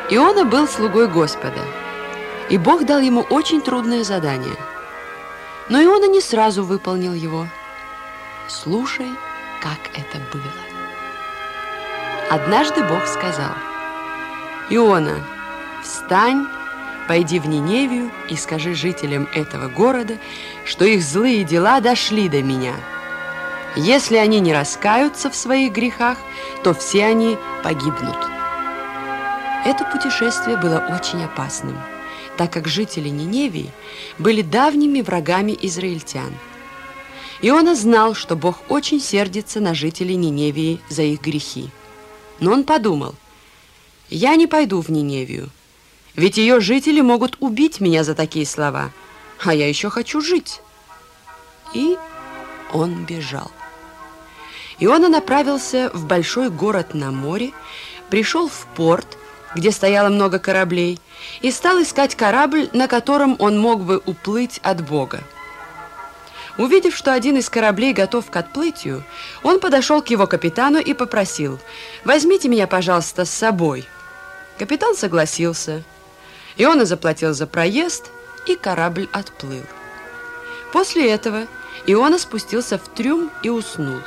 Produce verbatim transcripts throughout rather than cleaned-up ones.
Иона был слугой Господа, и Бог дал ему очень трудное задание. Но Иона не сразу выполнил его. Слушай, как это было. Однажды Бог сказал: «Иона, встань, пойди в Ниневию и скажи жителям этого города, что их злые дела дошли до меня. Если они не раскаются в своих грехах, то все они погибнут». Это путешествие было очень опасным, так как жители Ниневии были давними врагами израильтян. Иона знал, что Бог очень сердится на жителей Ниневии за их грехи. Но он подумал: «Я не пойду в Ниневию, ведь ее жители могут убить меня за такие слова, а я еще хочу жить». И он бежал. Иона направился в большой город на море, пришел в порт, где стояло много кораблей, и стал искать корабль, на котором он мог бы уплыть от Бога. Увидев, что один из кораблей готов к отплытию, он подошел к его капитану и попросил: «Возьмите меня, пожалуйста, с собой». Капитан согласился. Иона заплатил за проезд, и корабль отплыл. После этого Иона спустился в трюм и уснул.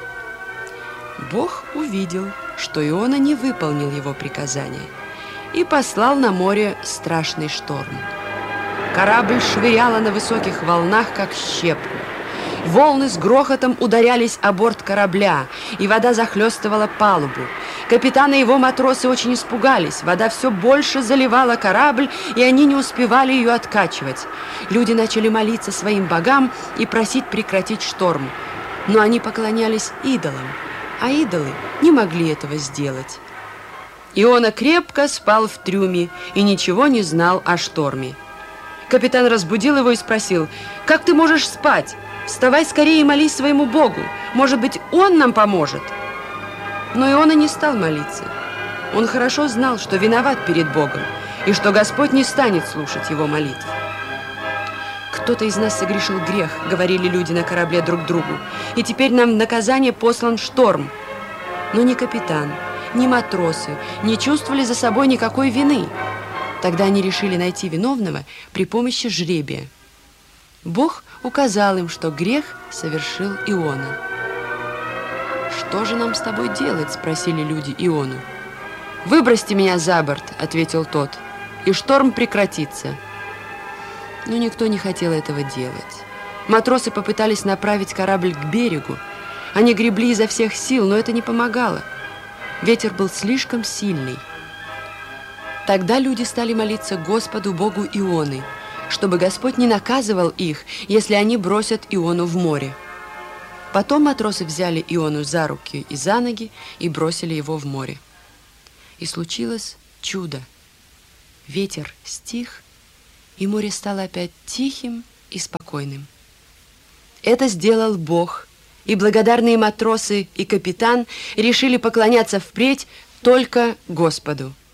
Бог увидел, что Иона не выполнил его приказания, и послал на море страшный шторм. Корабль швыряло на высоких волнах, как щепку. Волны с грохотом ударялись о борт корабля, и вода захлестывала палубу. Капитан и его матросы очень испугались. Вода все больше заливала корабль, и они не успевали ее откачивать. Люди начали молиться своим богам и просить прекратить шторм. Но они поклонялись идолам, а идолы не могли этого сделать. Иона крепко спал в трюме и ничего не знал о шторме. Капитан разбудил его и спросил: «Как ты можешь спать? Вставай скорее и молись своему Богу. Может быть, Он нам поможет». Но Иона не стал молиться. Он хорошо знал, что виноват перед Богом, и что Господь не станет слушать его молитв. «Кто-то из нас согрешил грех», — говорили люди на корабле друг другу, «и теперь нам в наказание послан шторм». Но ни капитан, ни матросы не чувствовали за собой никакой вины. Тогда они решили найти виновного при помощи жребия. Бог указал им, что грех совершил Иона. «Что же нам с тобой делать?» — спросили люди Иону. «Выбросьте меня за борт», — ответил тот, — «и шторм прекратится». Но никто не хотел этого делать. Матросы попытались направить корабль к берегу. Они гребли изо всех сил, но это не помогало. Ветер был слишком сильный. Тогда люди стали молиться Господу, Богу Ионы, чтобы Господь не наказывал их, если они бросят Иону в море. Потом матросы взяли Иону за руки и за ноги и бросили его в море. И случилось чудо. Ветер стих, и море стало опять тихим и спокойным. Это сделал Бог, и благодарные матросы и капитан решили поклоняться впредь только Господу.